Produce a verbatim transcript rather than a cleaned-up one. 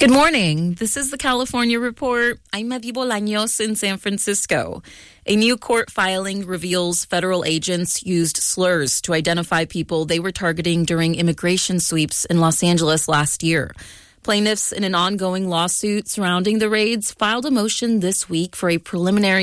Good morning. This is the California Report. I'm Madi Bolaños in San Francisco. A new court filing reveals federal agents used slurs to identify people they were targeting during immigration sweeps in Los Angeles last year. Plaintiffs in an ongoing lawsuit surrounding the raids filed a motion this week for a preliminary